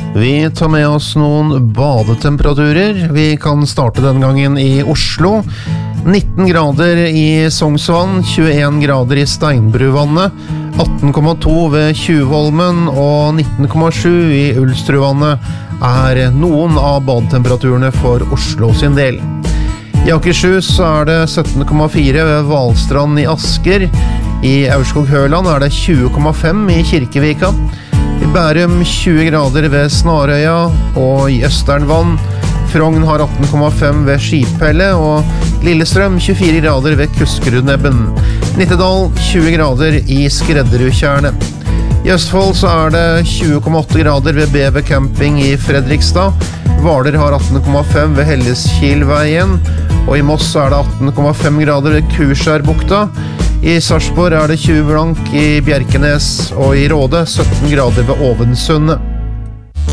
Vi tar med oss noen badetemperaturer. Vi kan starte den gangen i Oslo. 19 grader i Sognsvann, 21 grader i Steinbruvannet, 18,2 ved Tjuvholmen og 19,7 i Ulstruvannet er noen av badetemperaturene for Oslo sin del. I Akershus er det 17,4 ved Valstrand i Asker. I Aurskog-Høland er det 20,5 i Kirkevika. I Bærum 20 grader ved Snarøya og i Østernvann. Frogn har 18,5 ved Skipelle og Lillestrøm 24 grader ved Kuskerudnebben. Nittedal 20 grader i Skredderudtjernet. I Østfold så er det 20,8 grader ved BB Camping i Fredrikstad. Hvaler har 18,5 ved Helleskilveien, og i Moss er det 18,5 grader ved Kurskjærbukta. I Sarpsborg er det 20 blank i Bjerkenes, og i Råde 17 grader ved Ovensundet.